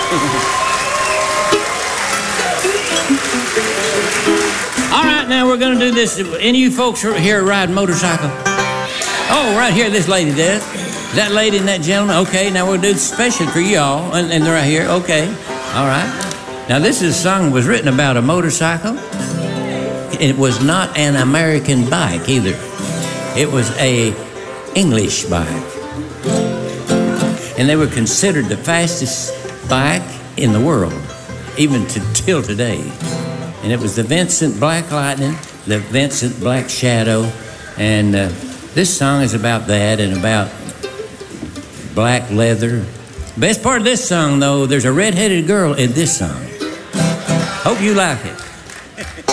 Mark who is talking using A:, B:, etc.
A: All right, now we're going to do this. Any of you folks here ride motorcycle? Oh, right here, this lady does. That lady and that gentleman? Okay, now we'll do it special for y'all. And they're right here. Okay. All right. Now, this is a song that was written about a motorcycle. It was not an American bike either. It was a English bike. And they were considered the fastest bike in the world, even till today. And it was the Vincent Black Lightning, the Vincent Black Shadow. And this song is about that and about black leather. Best part of this song, though, there's a red-headed girl in this song. Hope you like it.